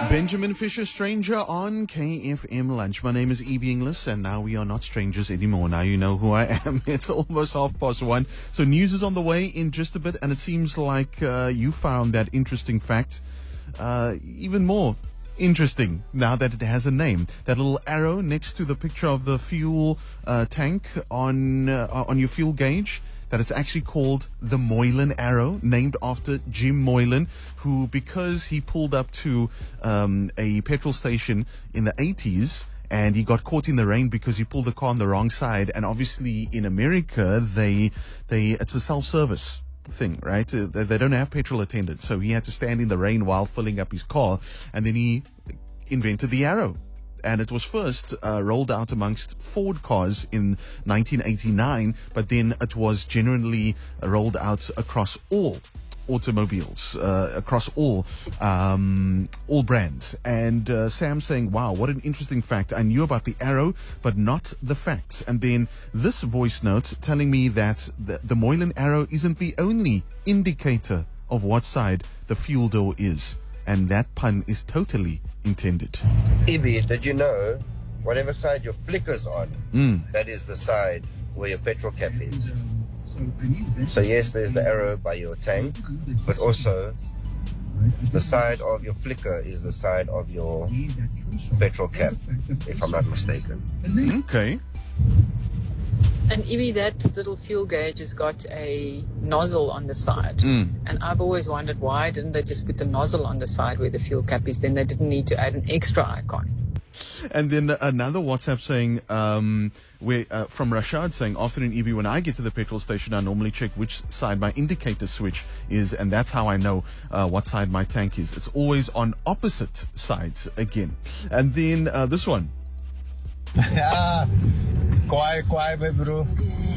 Benjamin Fisher, Stranger on KFM Lunch. My name is E.B. Inglis, and now we are not strangers anymore. Now you know who I am. It's almost 1:30. So news is on the way in just a bit, and it seems like you found that interesting fact even more interesting now that it has a name. That little arrow next to the picture of the fuel tank on your fuel gauge, that it's actually called the Moylan arrow, named after Jim Moylan, who, because he pulled up to a petrol station in the 80s and he got caught in the rain because he pulled the car on the wrong side. And obviously in America, it's a self-service thing, right? They don't have petrol attendants. So he had to stand in the rain while filling up his car, and then he invented the arrow. And it was first rolled out amongst Ford cars in 1989, but then it was generally rolled out across all automobiles, across all brands. And Sam saying, wow, what an interesting fact. I knew about the arrow, but not the facts. And then this voice note telling me that the Moylan arrow isn't the only indicator of what side the fuel door is. And that pun is totally intended. Ibi, did you know whatever side your flicker's on, that is the side where your petrol cap is? So yes, there's the arrow by your tank, but also the side of your flicker is the side of your petrol cap, if I'm not mistaken. Okay. And Ibi, that little fuel gauge has got a nozzle on the side. And I've always wondered, why didn't they just put the nozzle on the side where the fuel cap is? Then they didn't need to add an extra icon. And then another WhatsApp saying, from Rashad saying, afternoon Ibi, when I get to the petrol station, I normally check which side my indicator switch is, and that's how I know what side my tank is. It's always on opposite sides again. And then this one. Yeah, quiet, my bro.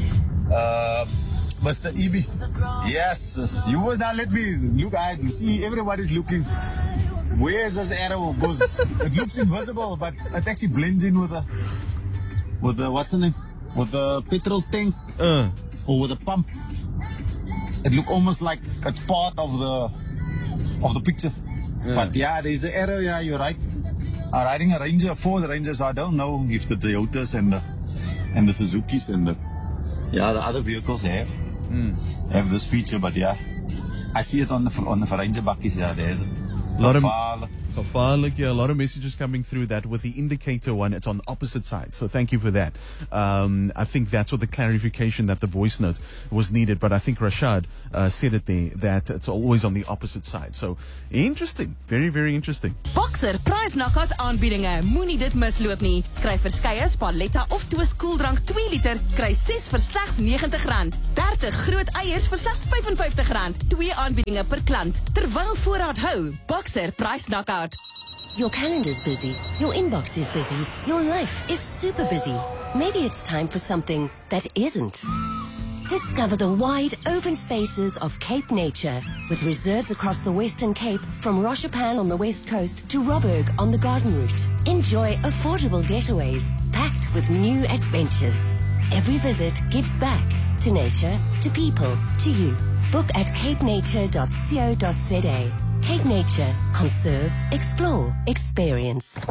Mr. Ibi. Yes, you was not let me look. I see everybody's looking. Where is this arrow? Goes. It looks invisible, but it actually blends in with the what's the name? With the petrol tank or with the pump. It look almost like it's part of the picture. Yeah. But yeah, there's an arrow. Yeah, you're right. I'm riding a Ranger, Ford Ranger, so I don't know if the Toyotas and the Suzukis and the other vehicles have this feature, but yeah, I see it on the Ranger buckies. Yeah, there's a lot of messages coming through that with the indicator one, it's on opposite side. So thank you for that. I think that's what the clarification that the voice note was needed. But I think Rashad said it there, that it's always on the opposite side. So interesting. Very, very interesting. Boxer Price Knockout aanbiedinge. Moenie dit misloop nie. Kry verskeie Spaletta of Twist koeldrank 2 liter. Kry 6 vir slegs R90. 30 groot eiers vir slegs R55. 2 aanbiedinge per klant. Terwyl voorraad hou. Boxer Price Knockout. Your calendar's busy, your inbox is busy, your life is super busy. Maybe it's time for something that isn't. Discover the wide open spaces of Cape Nature, with reserves across the Western Cape, from Roshapan on the west coast to Robberg on the Garden Route. Enjoy affordable getaways, packed with new adventures. Every visit gives back to nature, to people, to you. Book at capenature.co.za. Cape Nature. Conserve, explore, experience.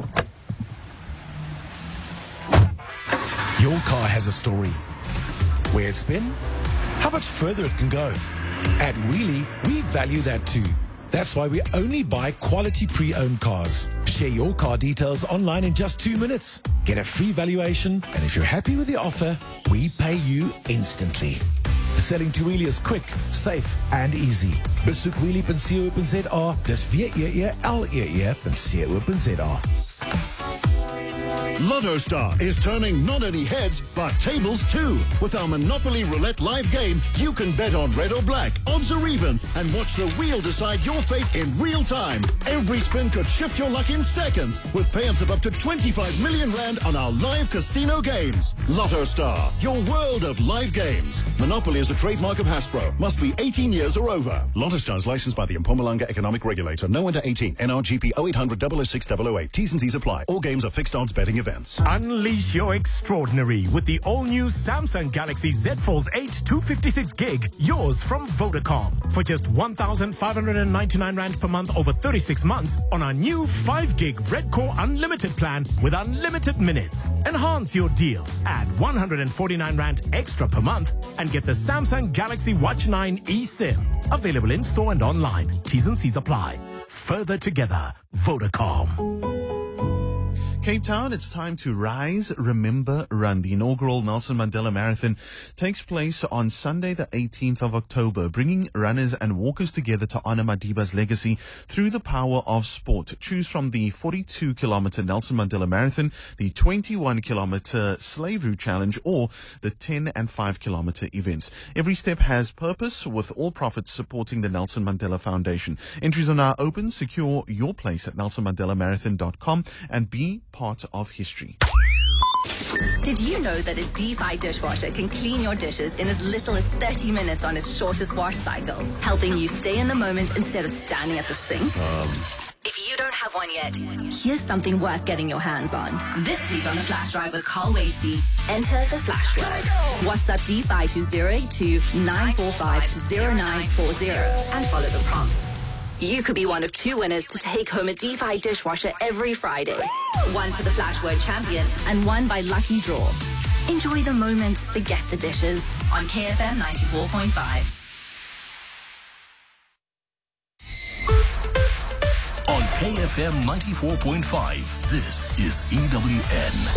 Your car has a story. Where it's been, how much further it can go. At Wheelie, we value that too. That's why we only buy quality pre-owned cars. Share your car details online in just 2 minutes. Get a free valuation, and if you're happy with the offer, we pay you instantly. Selling to Wheelie is quick, safe and easy. Besoek wheelie.co.za. Dis WEELEE.co.za. Lotto Star is turning not only heads, but tables too. With our Monopoly Roulette live game, you can bet on red or black, odds or evens, and watch the wheel decide your fate in real time. Every spin could shift your luck in seconds, with payouts of up to 25 million rand on our live casino games. Lotto Star, your world of live games. Monopoly is a trademark of Hasbro. Must be 18 years or over. Lotto Star is licensed by the Mpumalanga Economic Regulator. No under 18. NRGP 0800 006 008. T's and C's apply. All games are fixed odds betting events. events. Unleash your extraordinary with the all-new Samsung Galaxy Z Fold 8 256 gig, yours from Vodacom. For just 1,599 Rand per month over 36 months on our new 5 gig Red Core Unlimited plan with unlimited minutes. Enhance your deal. Add 149 Rand extra per month and get the Samsung Galaxy Watch 9 eSIM. Available in store and online. T's and C's apply. Further together, Vodacom. Cape Town, it's time to Rise, Remember, Run. The inaugural Nelson Mandela Marathon takes place on Sunday, the 18th of October, bringing runners and walkers together to honor Madiba's legacy through the power of sport. Choose from the 42-kilometer Nelson Mandela Marathon, the 21-kilometer Slave Route Challenge, or the 10 and 5-kilometer events. Every step has purpose, with all profits supporting the Nelson Mandela Foundation. Entries are now open. Secure your place at nelsonmandelamarathon.com and be part of history. Did you know that a D5 dishwasher can clean your dishes in as little as 30 minutes on its shortest wash cycle, helping you stay in the moment instead of standing at the sink? If you don't have one yet, here's something worth getting your hands on. This week on the Flash Drive with Carl Wasty, enter the Flash word. WhatsApp D5 to 082-945-0940 and follow the prompts. You could be one of 2 winners to take home a D5 dishwasher every Friday. One for the Flash Word champion and one by lucky draw. Enjoy the moment, forget the dishes on KFM 94.5. On KFM 94.5, this is EWN.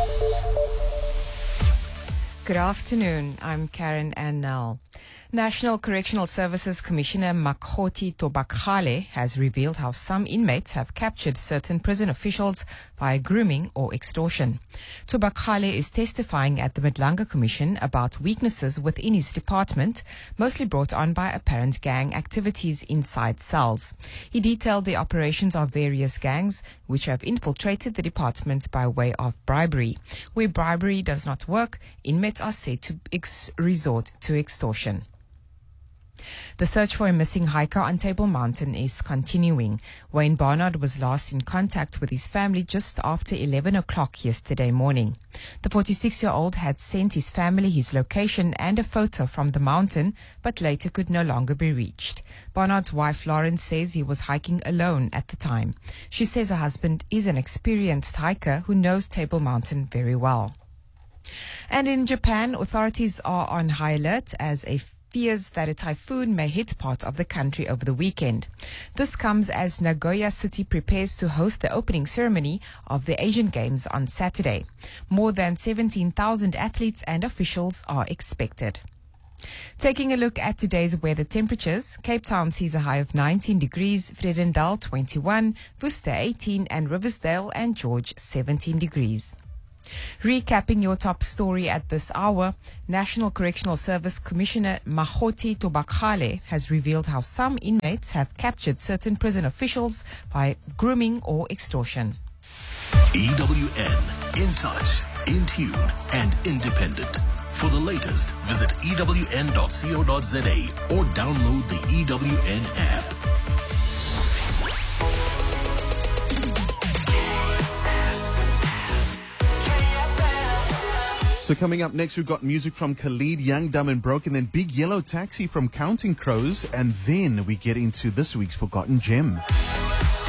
Good afternoon. I'm Karen Annell. National Correctional Services Commissioner Makgoti Tobakgale has revealed how some inmates have captured certain prison officials via grooming or extortion. Tobakgale is testifying at the Madlanga Commission about weaknesses within his department, mostly brought on by apparent gang activities inside cells. He detailed the operations of various gangs which have infiltrated the department by way of bribery. Where bribery does not work, inmates are said to resort to extortion. The search for a missing hiker on Table Mountain is continuing. Wayne Barnard was last in contact with his family just after 11 o'clock yesterday morning. The 46-year-old had sent his family his location and a photo from the mountain, but later could no longer be reached. Barnard's wife Lauren says he was hiking alone at the time. She says her husband is an experienced hiker who knows Table Mountain very well. And in Japan, authorities are on high alert as fears that a typhoon may hit parts of the country over the weekend. This comes as Nagoya City prepares to host the opening ceremony of the Asian Games on Saturday. More than 17,000 athletes and officials are expected. Taking a look at today's weather temperatures, Cape Town sees a high of 19 degrees, Vredendal 21, Worcester 18, and Riversdale and George 17 degrees. Recapping your top story at this hour, National Correctional Service Commissioner Makgoti Tobakgale has revealed how some inmates have captured certain prison officials by grooming or extortion. EWN, in touch, in tune, and independent. For the latest, visit ewn.co.za or download the EWN app. So coming up next, we've got music from Khalid, Young, Dumb and Broke, and then Big Yellow Taxi from Counting Crows, and then we get into this week's Forgotten Gem.